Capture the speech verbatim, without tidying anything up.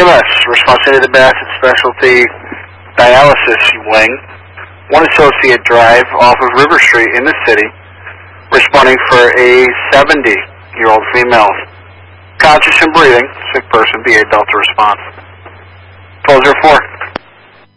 S, responsibility of the Bassett Specialty Dialysis Wing, one Associate Drive off of River Street in the city, responding for a seventy-year-old female, conscious and breathing, sick person, B A Delta response. twelve oh four.